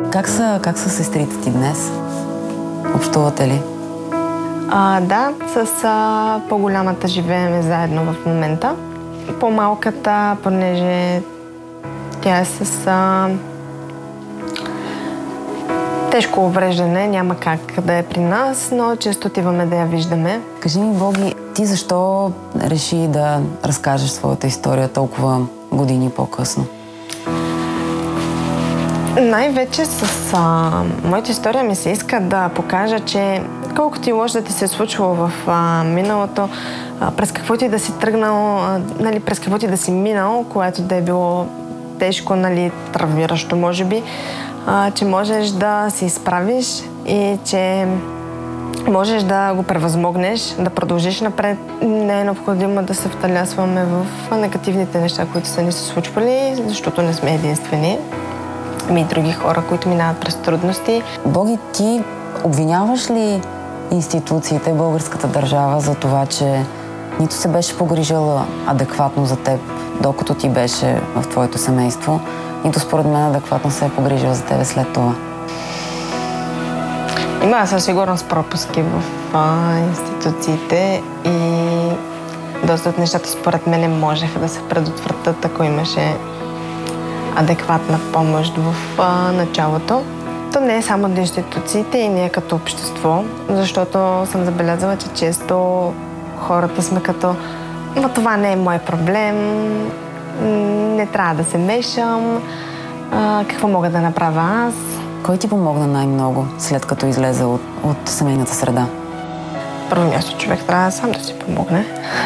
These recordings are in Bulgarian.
Как са сестрите ти днес? Общувате ли? Да, с по-голямата живеем заедно в момента. По-малката, понеже тя е с тежко увреждане, няма как да е при нас, но често отиваме да я виждаме. Кажи ми, Боги, ти защо реши да разкажеш своята история толкова години по-късно? Най-вече с моята история ми се иска да покажа, че колкото и лошо да ти се е случвало в миналото, през каквото и да си тръгнал, през каквото и да си минал, което да е било тежко, травмиращо, може би, че можеш да се изправиш и че можеш да го превъзмогнеш, да продължиш напред. Не е необходимо да се вталясваме в негативните неща, които са ни се случвали, защото не сме единствени. И други хора, които минават през трудности. Боги, ти обвиняваш ли институциите, българската държава за това, че нито се беше погрижала адекватно за теб, докато ти беше в твоето семейство, нито според мен адекватно се е погрижила за тебе след това? Има със сигурност пропуски в институциите и доста от нещата според мен можеха да се предотвратят, ако имаше адекватна помощ в началото. То не е само до институциите и ние като общество, защото съм забелязала, че често хората сме като но това не е мой проблем, не трябва да се мешам, какво мога да направя аз. Кой ти помогна най-много, след като излезе от семейната среда? Първо място човек трябва сам да си помогне.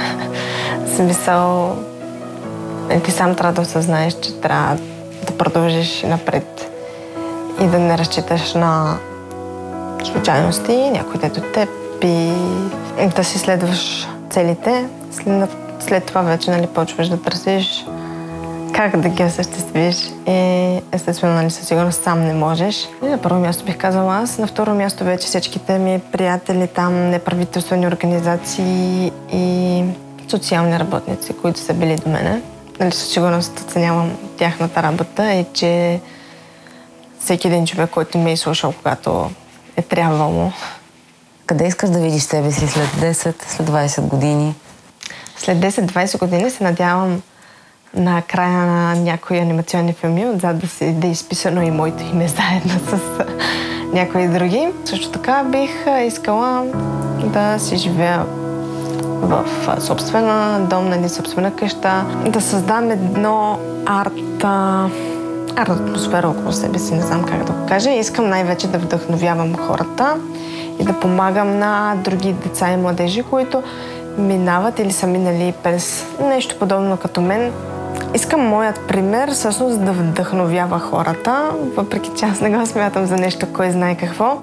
В смисъл, ти сам трябва да осъзнаеш, че трябва да продължиш напред и да не разчиташ на случайности, някой дето теб и да си следваш целите. След това вече почваш да търсиш как да ги осъществиш и естествено със сигурност сам не можеш. И на първо място бих казала аз, на второ място вече всичките ми приятели там, неправителствени организации и социални работници, които са били до мене. Със сигурност оценявам тяхната работа и че всеки един човек, който ме е слушал, когато е трябвало. Къде искаш да видиш себе си след 10, след 20 години? След 10-20 години се надявам на края на някои анимационни филми, отзад да е изписано и моето име заедно с някои други. Също така бих искала да си живея в собствена дом, собствена къща, да създам едно арт атмосфера около себе си, не знам как да го кажа. Искам най-вече да вдъхновявам хората и да помагам на други деца и младежи, които минават или са минали през нещо подобно като мен. Искам моят пример всъщност да вдъхновява хората, въпреки че аз не го смятам за нещо, кой знае какво.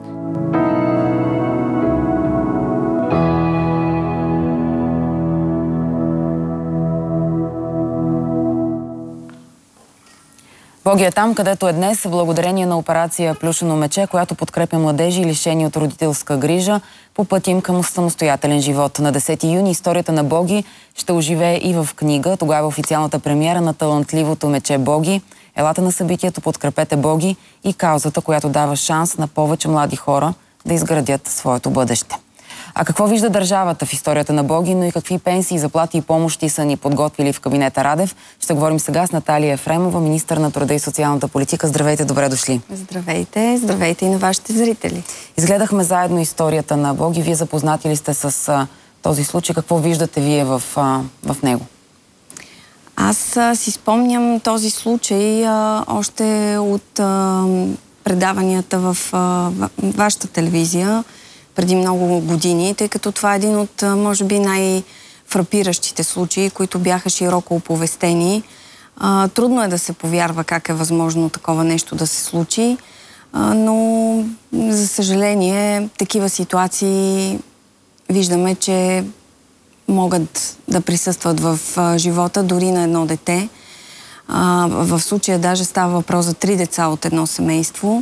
Боги е там, където е днес, благодарение на операция Плюшено мече, която подкрепя младежи, лишени от родителска грижа, по пътя им към самостоятелен живот. На 10 юни историята на Боги ще оживее и в книга. Тогава официалната премиера на талантливото мече Боги. Елате на събитието, подкрепете Боги и каузата, която дава шанс на повече млади хора да изградят своето бъдеще. А какво вижда държавата в историята на Боги, но и какви пенсии, заплати и помощи са ни подготвили в кабинета Радев? Ще говорим сега с Наталия Ефремова, министър на труда и социалната политика. Здравейте, добре дошли. Здравейте, здравейте и на вашите зрители. Изгледахме заедно историята на Боги. Вие запознати ли сте с този случай? Какво виждате вие в него? Аз си спомням този случай още от предаванията в вашата телевизия преди много години, тъй като това е един от, може би, най-фрапиращите случаи, които бяха широко оповестени. Трудно е да се повярва как е възможно такова нещо да се случи, но, за съжаление, такива ситуации виждаме, че могат да присъстват в живота дори на едно дете. В случая даже става въпрос за 3 деца от едно семейство.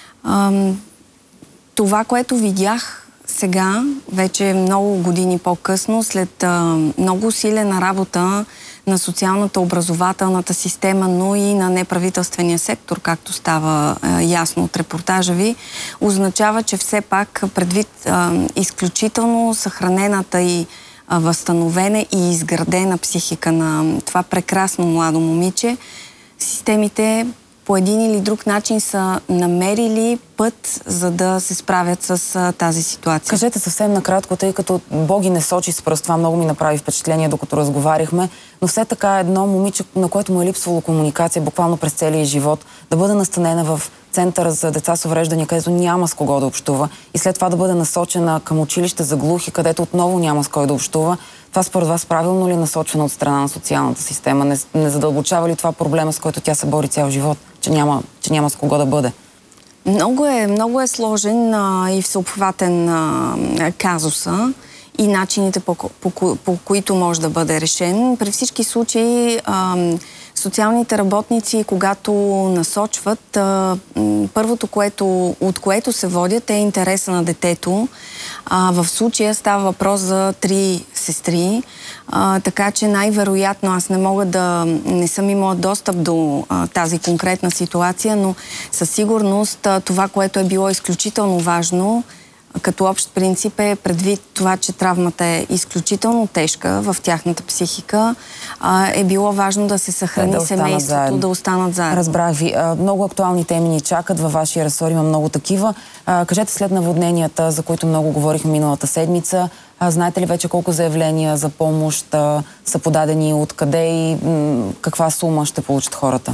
Това, което видях сега, вече много години по-късно, след много усилена работа на социалната, образователната система, но и на неправителствения сектор, както става ясно от репортажа ви, означава, че все пак предвид изключително съхранената и възстановена и изградена психика на това прекрасно младо момиче, системите по един или друг начин са намерили път, за да се справят с тази ситуация. Кажете съвсем накратко, тъй като Боги не сочи с пръст, това много ми направи впечатление, докато разговаряхме, но все така едно момиче, на което му е липсвало комуникация буквално през целия живот, да бъде настанена в център за деца с увреждания, където няма с кого да общува, и след това да бъде насочена към училище за глухи, където отново няма с кой да общува. Това според вас правилно ли е насочено от страна на социалната система? Не задълбочава ли това проблема, с който тя се бори цял живот, че няма с кого да бъде? Много е сложен и всеобхватен казуса и начините, по които може да бъде решен. При всички случаи социалните работници, когато насочват, първото, от което се водят, е интереса на детето. В случая става въпрос за 3 сестри, така че най-вероятно аз не съм имала достъп до тази конкретна ситуация, но със сигурност това, което е било изключително важно, като общ принцип е предвид това, че травмата е изключително тежка в тяхната психика, е било важно да се съхрани семейството, да останат заедно. Разбрах ви. Много актуални теми ни чакат. Във вашия ресор има много такива. Кажете, след наводненията, за които много говорихме миналата седмица, знаете ли вече колко заявления за помощ са подадени, откъде и каква сума ще получат хората?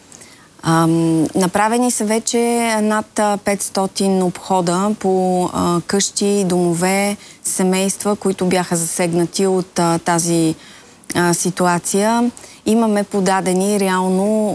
Направени са вече над 500 обхода по къщи, домове, семейства, които бяха засегнати от тази ситуация. Имаме подадени реално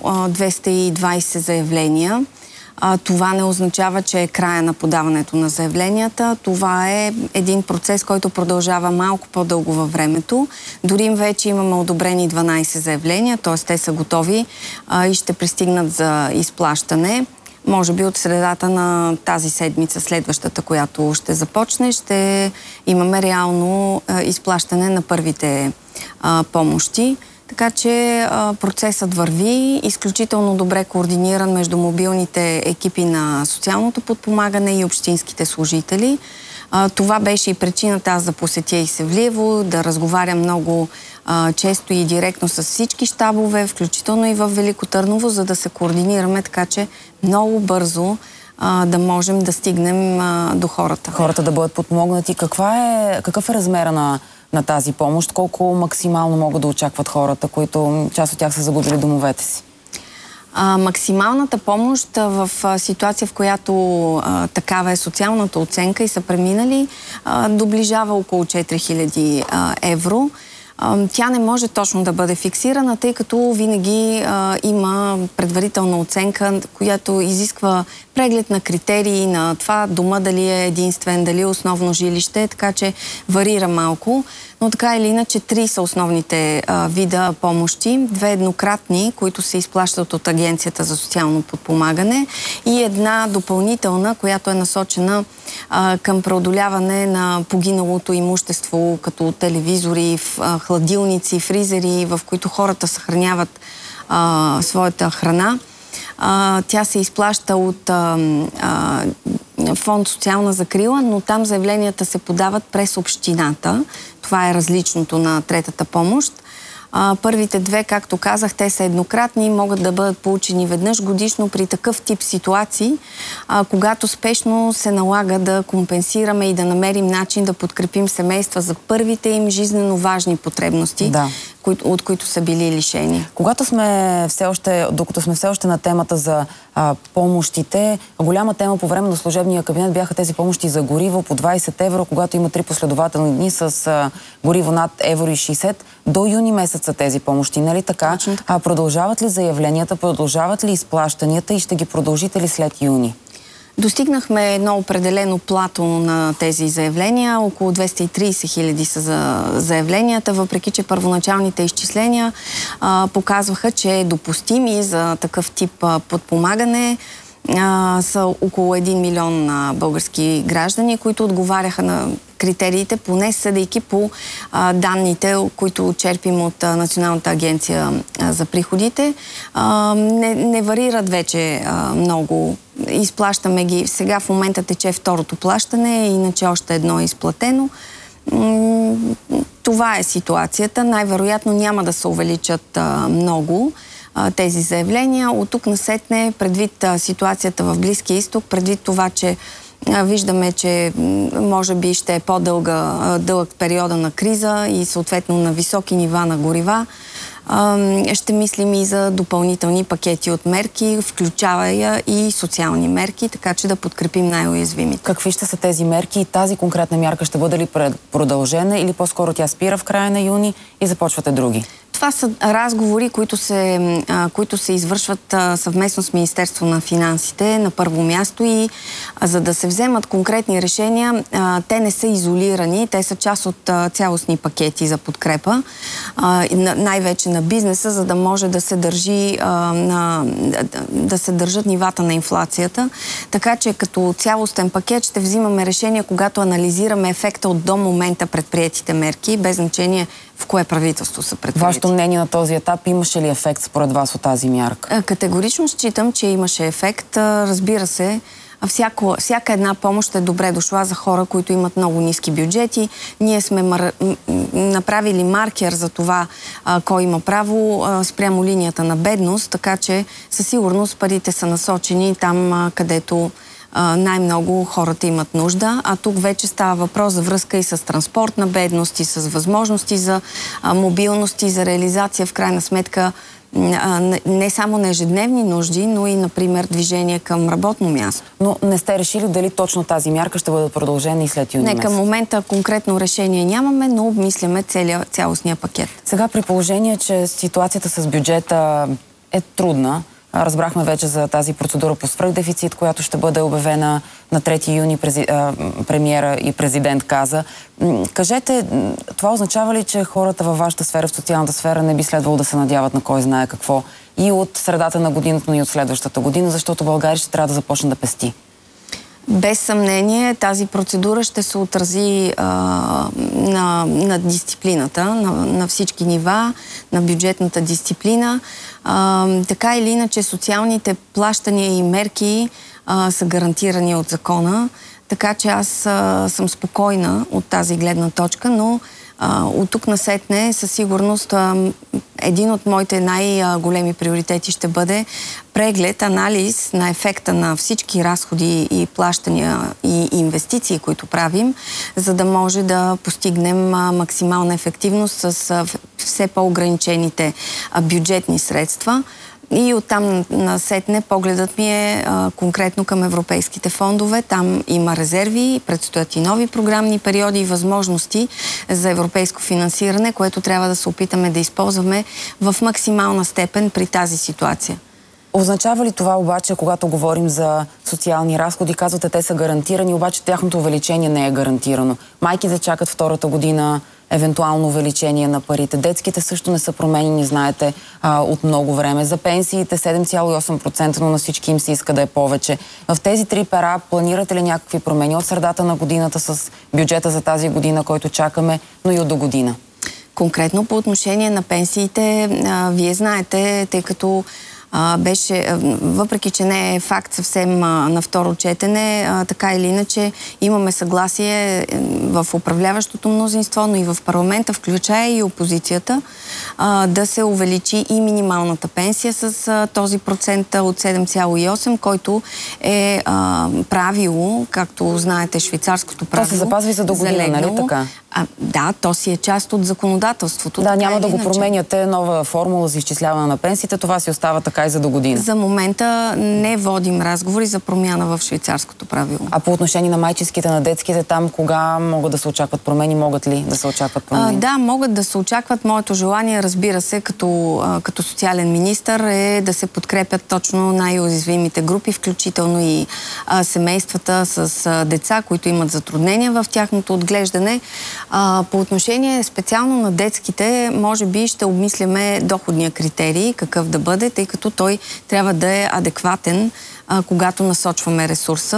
220 заявления. Това не означава, че е края на подаването на заявленията. Това е един процес, който продължава малко по-дълго във времето. Дори вече имаме одобрени 12 заявления, т.е. те са готови и ще пристигнат за изплащане. Може би от средата на тази седмица, следващата, която ще започне, ще имаме реално изплащане на първите помощи. Така че процесът върви, изключително добре координиран между мобилните екипи на социалното подпомагане и общинските служители. Това беше и причината аз да посетя и Севлиево, да разговарям много често и директно с всички щабове, включително и в Велико Търново, за да се координираме, така че много бързо да можем да стигнем до хората. Хората да бъдат подпомогнати. Какъв е размера на тази помощ? Колко максимално могат да очакват хората, които част от тях са загубили домовете си? Максималната помощ в ситуация, в която такава е социалната оценка и са преминали, доближава около 4000 евро. Тя не може точно да бъде фиксирана, тъй като винаги има предварителна оценка, която изисква преглед на критерии на това дома дали е единствен, дали е основно жилище, така че варира малко. Но така или иначе 3 са основните вида помощи. 2 еднократни, които се изплащат от Агенцията за социално подпомагане, и една допълнителна, която е насочена към преодоляване на погиналото имущество, като телевизори, хладилници, фризери, в които хората съхраняват своята храна. Тя се изплаща от фонд социална закрила, но там заявленията се подават през общината. Това е различното на третата помощ. Първите 2, както казах, те са еднократни и могат да бъдат получени веднъж годишно при такъв тип ситуации, когато спешно се налага да компенсираме и да намерим начин да подкрепим семейства за първите им жизнено важни потребности, от които са били лишени. Докато сме все още на темата за помощите, голяма тема по време на служебния кабинет бяха тези помощи за гориво по 20 евро, когато има 3 последователни дни с гориво над 1,60 евро. До юни месец са тези помощи, нали така? Продължават ли заявленията, продължават ли изплащанията и ще ги продължите ли след юни? Достигнахме едно определено плато на тези заявления. Около 230 хиляди са за заявленията, въпреки че първоначалните изчисления показваха, че допустими за такъв тип подпомагане са около 1 милион български граждани, които отговаряха на критериите, поне съдейки по данните, които черпим от Националната агенция за приходите. Не варират вече много. Изплащаме ги. Сега в момента тече второто плащане, иначе още едно е изплатено. Това е ситуацията. Най-вероятно няма да се увеличат много тези заявления. От тук насетне, предвид ситуацията в Близкия изток, предвид това, че виждаме, че може би ще е по-дълъг периода на криза и съответно на високи нива на горива, ще мислим и за допълнителни пакети от мерки, включава и социални мерки, така че да подкрепим най-уязвимите. Какви ще са тези мерки и тази конкретна мярка ще бъде ли продължена или по-скоро тя спира в края на юни и започвате други? Това са разговори, които се извършват съвместно с Министерство на финансите на първо място и за да се вземат конкретни решения, те не са изолирани, те са част от цялостни пакети за подкрепа, най-вече на бизнеса, за да може да се държат нивата на инфлацията. Така че като цялостен пакет ще взимаме решения, когато анализираме ефекта от до момента предприетите мерки, без значение в кое правителство са предприети. Вашето мнение на този етап, имаше ли ефект според вас от тази мярка? Категорично считам, че имаше ефект. Разбира се, всяка една помощ е добре дошла за хора, които имат много ниски бюджети. Ние сме направили маркер за това кой има право спрямо линията на бедност, така че със сигурност парите са насочени там, където най-много хората имат нужда, а тук вече става въпрос за връзка и с транспортна бедност, и с възможности за мобилност и за реализация в крайна сметка не само на ежедневни нужди, но и, например, движение към работно място. Но не сте решили дали точно тази мярка ще бъде продължена и след юни месец? Не, към момента конкретно решение нямаме, но обмисляме цялостния пакет. Сега при положение, че ситуацията с бюджета е трудна, разбрахме вече за тази процедура по свръхдефицит, която ще бъде обявена на 3 юни, премиера и президент каза. Кажете, това означава ли, че хората във вашата сфера, в социалната сфера, не би следвало да се надяват на кой знае какво и от средата на годината, но и от следващата година, защото България ще трябва да започне да пести? Без съмнение тази процедура ще се отрази на дисциплината, на всички нива, на бюджетната дисциплина. Така или иначе социалните плащания и мерки са гарантирани от закона, така че аз съм спокойна от тази гледна точка, но от тук насетне със сигурност един от моите най-големи приоритети ще бъде преглед, анализ на ефекта на всички разходи и плащания и инвестиции, които правим, за да може да постигнем максимална ефективност с все по-ограничените бюджетни средства. И оттам насетне погледът ми е конкретно към европейските фондове. Там има резерви, предстоят и нови програмни периоди и възможности за европейско финансиране, което трябва да се опитаме да използваме в максимална степен при тази ситуация. Означава ли това обаче, когато говорим за социални разходи, казвате, те са гарантирани, обаче тяхното увеличение не е гарантирано? Майките чакат втората година евентуално увеличение на парите. Детските също не са променени, знаете, от много време. За пенсиите 7,8%, но на всички им се иска да е повече. В тези три пера планирате ли някакви промени от средата на годината с бюджета за тази година, който чакаме, но и от до година? Конкретно по отношение на пенсиите, вие знаете, тъй като беше, въпреки че не е факт съвсем на второ четене, така или иначе имаме съгласие в управляващото мнозинство, но и в парламента, включая и опозицията, да се увеличи и минималната пенсия с този процент от 7,8, който е правило, както знаете, швейцарското правило. То се запазва и за до година, нали така? Да, то си е част от законодателството. Да, няма да го променяте, нова формула за изчисляване на пенсиите, това си остава така и за до година. За момента не водим разговори за промяна в швейцарското правило. А по отношение на майчинските, на детските, там кога могат да се очакват промени? Могат ли да се очакват промени? Да, могат да се очакват. Моето желание, разбира се, като социален министър е да се подкрепят точно най-уязвимите групи, включително и семействата с деца, които имат затруднения в тяхното отглеждане. По отношение специално на детските, може би ще обмисляме доходния критерий, какъв да бъде, тъй като той трябва да е адекватен, когато насочваме ресурса.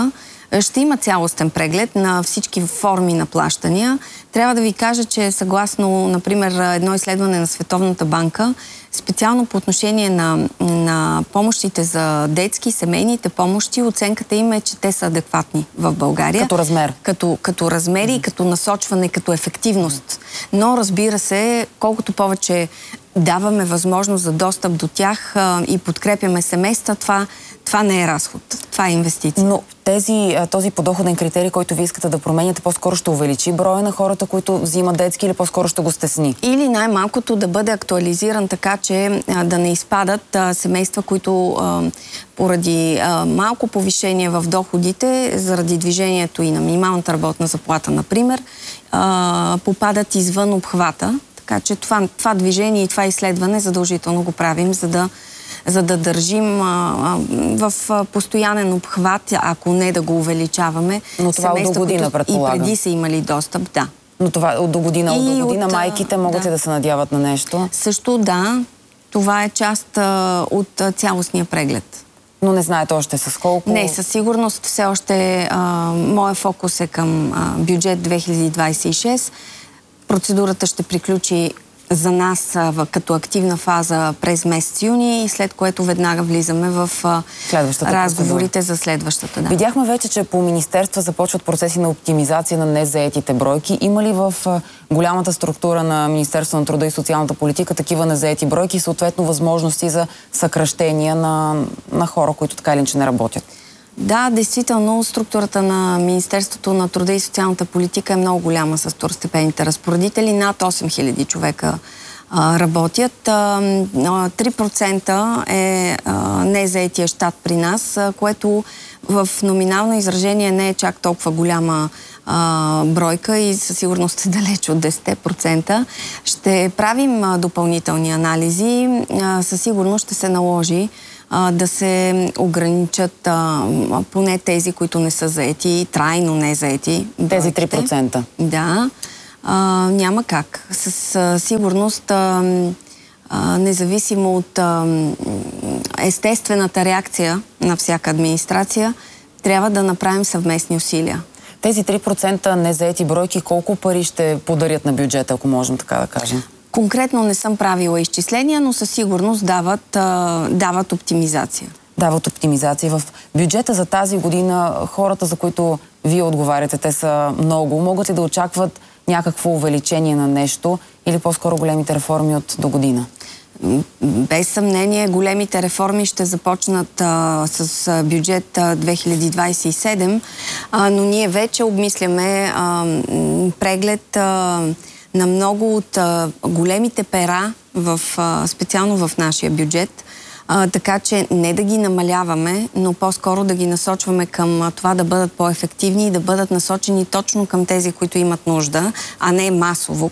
Ще има цялостен преглед на всички форми на плащания. Трябва да ви кажа, че съгласно, например, едно изследване на Световната банка, специално по отношение на помощите за детски, семейните помощи, оценката им е, че те са адекватни в България. Като размер. Като размери и като насочване, като ефективност. Но, разбира се, колкото повече даваме възможност за достъп до тях и подкрепяме семейства, това не е разход. Това е инвестиция. Но този подоходен критерий, който ви искате да променяте, по-скоро ще увеличи броя на хората, които взимат детски, или по-скоро ще го стесни? Или най-малкото да бъде актуализиран така, че да не изпадат семейства, които поради малко повишение в доходите, заради движението и на минималната работна заплата, например, попадат извън обхвата. Така че това движение и това изследване задължително го правим, за да държим в постоянен обхват, ако не да го увеличаваме. Но това от до година, предполагам. И преди са имали достъп, да. Но това от до година майките могат ли да се надяват на нещо? Също да. Това е част от цялостния преглед. Но не знаете още с колко? Не, със сигурност все още моят фокус е към бюджет 2026. Процедурата ще приключи за нас като активна фаза през месец юни, и след което веднага влизаме в разговорите за следващата. Да. Видяхме вече, че по министерства започват процеси на оптимизация на незаетите бройки. Има ли в голямата структура на Министерство на труда и социалната политика такива незаети бройки и съответно възможности за съкращения на хора, които така или иначе не работят? Да, действително, структурата на Министерството на труда и социалната политика е много голяма с второстепенните разпоредители. Над 8000 човека работят. 3% е незаетия щат при нас, което в номинално изражение не е чак толкова голяма бройка и със сигурност е далеч от 10%. Ще правим допълнителни анализи. Със сигурност ще се наложи да се ограничат поне тези, които не са заети, трайно не заети. Тези 3%? Да. Няма как. Със сигурност, независимо от естествената реакция на всяка администрация, трябва да направим съвместни усилия. Тези 3% незаети бройки, колко пари ще подарят на бюджета, ако можем така да кажем? Конкретно не съм правила изчисления, но със сигурност дават оптимизация. Дават оптимизация. В бюджета за тази година хората, за които вие отговаряте, те са много. Могат ли да очакват някакво увеличение на нещо или по-скоро големите реформи от до година? Без съмнение, големите реформи ще започнат с бюджет 2027, но ние вече обмисляме преглед на много от големите пера, специално в нашия бюджет, така че не да ги намаляваме, но по-скоро да ги насочваме към това да бъдат по-ефективни и да бъдат насочени точно към тези, които имат нужда, а не масово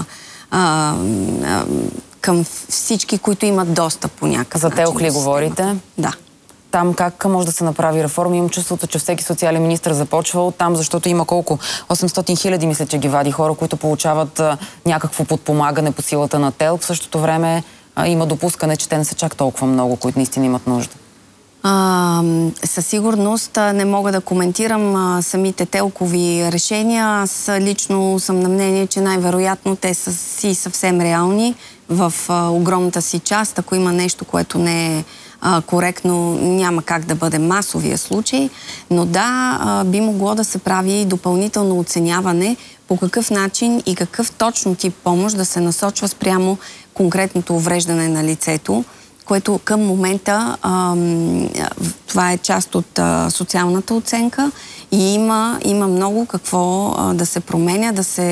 към всички, които имат достъп по някакъв начин. За ТЕЛК ли говорите? Да. Там как може да се направи реформа? Имам чувството, че всеки социален министър започва оттам, защото има колко? 800 хиляди, мисля, че ги вади хора, които получават някакво подпомагане по силата на ТЕЛК. В същото време има допускане, че те не са чак толкова много, които наистина имат нужда. Със сигурност не мога да коментирам самите телкови решения. Аз лично съм на мнение, че най-вероятно те са си съвсем реални в огромната си част. Ако има нещо, което не е коректно, няма как да бъде масовия случай. Но да, би могло да се прави допълнително оценяване по какъв начин и какъв точно тип помощ да се насочва спрямо конкретното увреждане на лицето, което към момента това е част от социалната оценка и има много какво да се променя,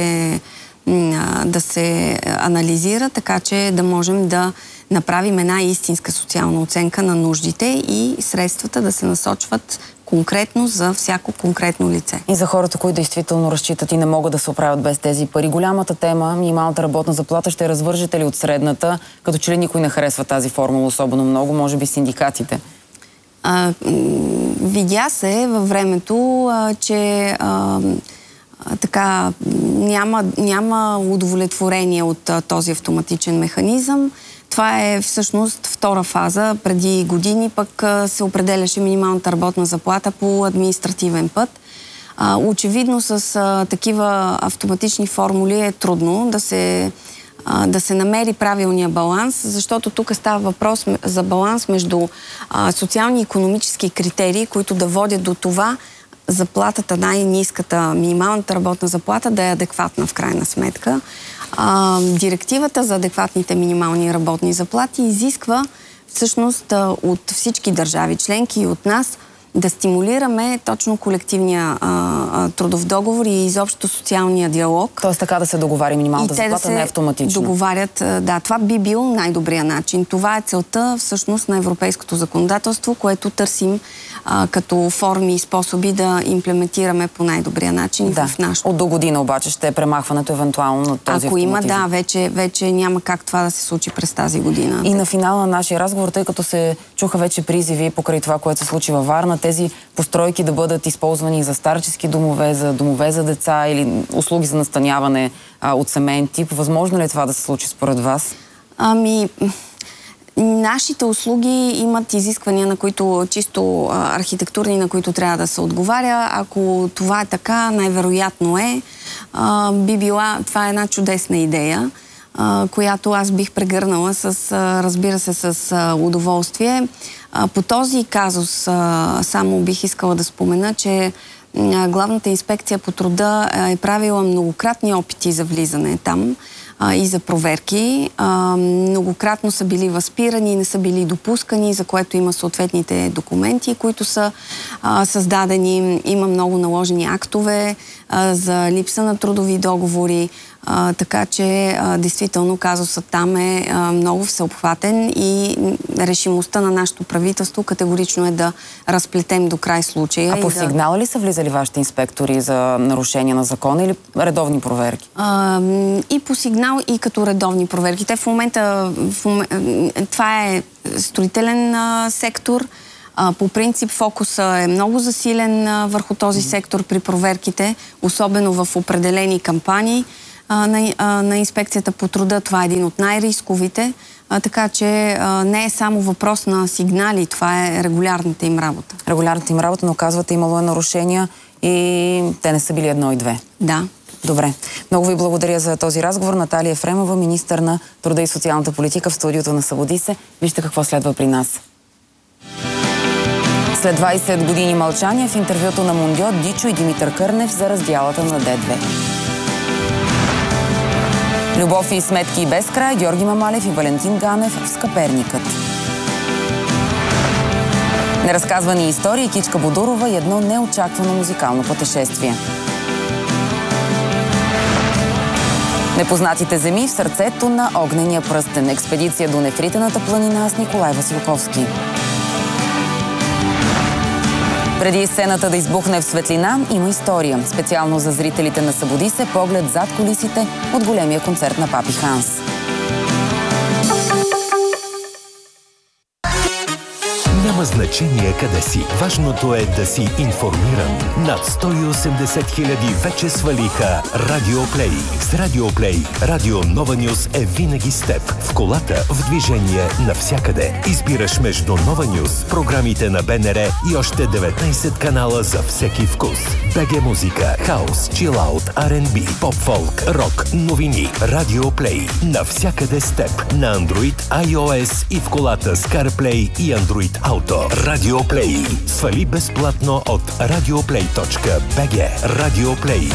да се анализира, така че да можем да направим една истинска социална оценка на нуждите и средствата да се насочват конкретно за всяко конкретно лице. И за хората, които действително разчитат и не могат да се оправят без тези пари. Голямата тема, минималната работна заплата, ще развържете ли от средната, като че ли никой не харесва тази формула особено много, може би синдикатите? Видя се във времето, че няма удовлетворение от този автоматичен механизъм. Това е всъщност втора фаза. Преди години пък се определяше минималната работна заплата по административен път. Очевидно с такива автоматични формули е трудно да се намери правилния баланс, защото тук става въпрос за баланс между социални и икономически критерии, които да водят до това заплатата, най-ниската, минималната работна заплата да е адекватна в крайна сметка. Директивата за адекватните минимални работни заплати изисква всъщност от всички държави членки и от нас да стимулираме точно колективния трудов договор и изобщо социалния диалог. Тоест така да се договаря минималната заплата, не автоматично. Договарят, да, това би бил най-добрия начин. Това е целта всъщност на европейското законодателство, което търсим като форми и способи да имплементираме по най-добрия начин в нашото. От до година обаче ще е премахването евентуално на този Ако има, да, вече няма как това да се случи през тази година. И на финала на нашия разговор, тъй като се чуха вече призиви покрай това, което се случи във Варна, тези постройки да бъдат използвани за старчески домове, за домове за деца или услуги за настаняване от семейен тип. Възможно ли е това да се случи според вас? Нашите услуги имат изисквания, на които чисто архитектурни, на които трябва да се отговаря. Ако това е така, най-вероятно това е една чудесна идея, която аз бих прегърнала разбира се, с удоволствие. По този казус само бих искала да спомена, че Главната инспекция по труда е правила многократни опити за влизане там и за проверки. Многократно са били възпирани, не са били допускани, за което има съответните документи, които са създадени. Има много наложени актове за липса на трудови договори. Така че, действително, казусът там е много всеобхватен и решимостта на нашето правителство категорично е да разплетем до край случая. А по сигнала ли са влизали вашите инспектори за нарушение на закона или редовни проверки? И по сигнал, и като редовни проверки. Те в момента това е строителен сектор. По принцип фокуса е много засилен върху този сектор при проверките, особено в определени кампании на инспекцията по труда. Това е един от най-рисковите, така че не е само въпрос на сигнали, това е регулярната им работа. Регулярната им работа, но казвате, имало е нарушения и те не са били едно и две. Да. Добре. Много ви благодаря за този разговор. Наталия Ефремова, министър на труда и социалната политика в студиото на Събуди се. Вижте какво следва при нас. След 20 години мълчание в интервюто на Мундио, Дичо и Димитър Кърнев за раздялата на Д2. Любов и сметки и без край, Георги Мамалев и Валентин Ганев в Скъперникът. Неразказвани истории, Кичка Бодурова и едно неочаквано музикално пътешествие. Непознатите земи в сърцето на огнения пръстен. Експедиция до Нефритената планина с Николай Василковски. Преди сцената да избухне в светлина, има история. Специално за зрителите на Събуди се, поглед зад кулисите от големия концерт на Папи Ханс. Няма значение къде си. Важното е да си информиран. Над 180 хиляди вече свалиха Радиоплей. С Радиоплей Радио Нова Нюс е винаги с теб. В колата, в движение, навсякъде. Избираш между Нова Нюс, програмите на БНР и още 19 канала за всеки вкус. БГ музика, хаус, чилаут, R&B, поп-фолк, рок, новини. Радиоплей. Навсякъде с теб. На Android, iOS и в колата с CarPlay и Android Auto. Радиоплей. Свали безплатно от radioplay.bg. Радиоплей.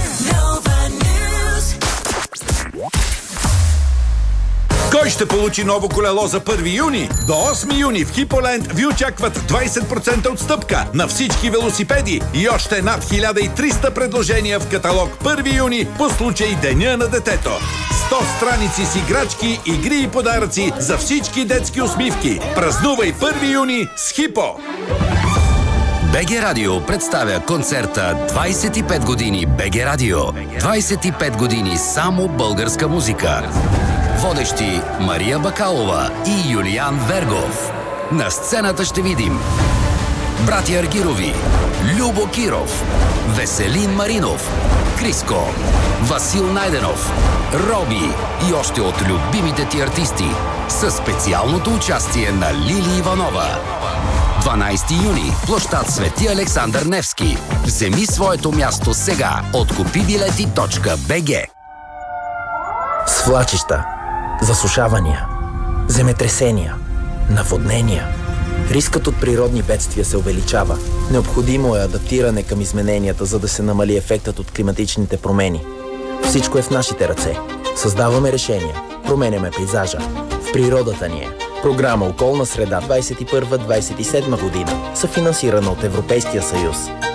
Кой ще получи ново колело за 1 юни? До 8 юни в Хиполенд ви очакват 20% отстъпка на всички велосипеди и още над 1300 предложения в каталог 1 юни по случай Деня на детето. 100 страници с играчки, игри и подаръци за всички детски усмивки. Празнувай 1 юни с Хипо! БГ Радио представя концерта 25 години БГ Радио. 25 години само българска музика. Водещи Мария Бакалова и Юлиан Вергов. На сцената ще видим братя Аргирови, Любо Киров, Веселин Маринов, Криско, Васил Найденов, Роби и още от любимите ти артисти със специалното участие на Лили Иванова. 12 юни, площад Свети Александър Невски. Вземи своето място сега от купибилети.bg. Свлачища, засушавания, земетресения, наводнения. Рискът от природни бедствия се увеличава. Необходимо е адаптиране към измененията, за да се намали ефектът от климатичните промени. Всичко е в нашите ръце. Създаваме решения, променяме пейзажа. В природата ни е. Програма Околна среда 21-27 година, съфинансирана от Европейския съюз.